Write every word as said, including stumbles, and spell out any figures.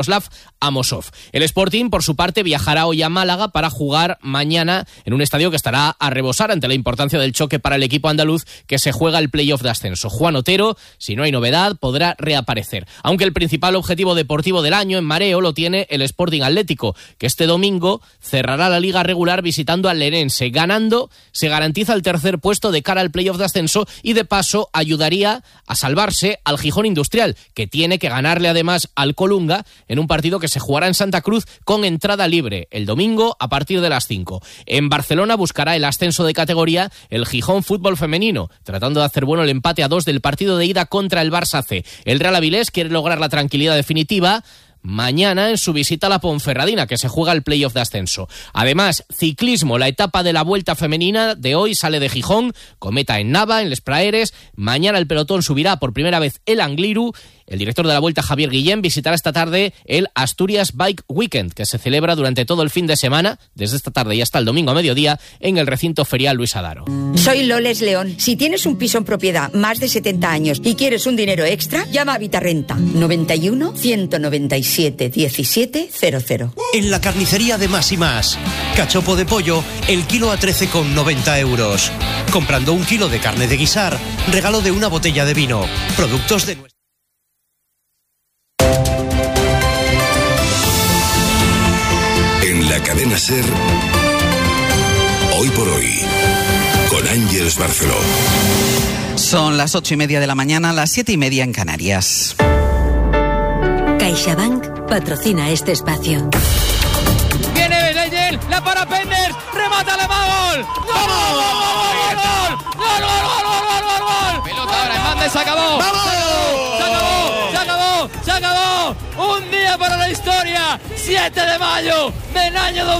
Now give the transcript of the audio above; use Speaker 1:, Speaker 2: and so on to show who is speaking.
Speaker 1: Miroslav Amosov. El Sporting, por su parte, viajará hoy a Málaga para jugar mañana en un estadio que estará a rebosar ante la importancia del choque para el equipo andaluz que se juega el playoff de ascenso. Juan Otero, si no hay novedad, podrá reaparecer. Aunque el principal objetivo deportivo del año en mareo lo tiene el Sporting Atlético, que este domingo cerrará la liga regular visitando al Lenense. Ganando, se garantiza el tercer puesto de cara al playoff de ascenso y de paso ayudaría a salvarse al Gijón Industrial, que tiene que ganarle además al Colunga en un partido que se jugará en Santa Cruz con entrada libre el domingo a partir de las cinco. En Barcelona buscará el ascenso de categoría el Gijón Fútbol Femenino, tratando de hacer bueno el empate a dos del partido de ida contra el Barça C. El Real Avilés quiere lograr la tranquilidad definitiva mañana en su visita a la Ponferradina, que se juega el playoff de ascenso. Además, ciclismo, la etapa de la Vuelta Femenina de hoy sale de Gijón, cometa en Nava, en Les Praeres. Mañana el pelotón subirá por primera vez el Angliru. El director de la Vuelta, Javier Guillén, visitará esta tarde el Asturias Bike Weekend, que se celebra durante todo el fin de semana, desde esta tarde y hasta el domingo a mediodía, en el recinto ferial Luis Adaro.
Speaker 2: Soy Loles León. Si tienes un piso en propiedad más de setenta años y quieres un dinero extra, llama a Vitarrenta. noventa y uno, ciento noventa y siete, diecisiete, cero cero.
Speaker 3: En la carnicería de Más y Más. Cachopo de pollo, el kilo a trece con noventa euros. Comprando un kilo de carne de guisar, regalo de una botella de vino. Productos de nuestra...
Speaker 4: En la cadena SER, hoy por hoy, con Ángeles Barceló.
Speaker 5: Son las ocho y media de la mañana, las siete y media en Canarias.
Speaker 6: CaixaBank patrocina este espacio.
Speaker 7: Viene Benayel, la para Penders, remata le va gol. ¡Gol! ¡Gol! ¡Gol! ¡Gol! ¡Gol! ¡Gol! ¡Gol! Pelota ahora, Hernández, se acabó. ¡Vamos! Se acabó, se acabó, se acabó. Un día para la historia. siete de mayo del año dos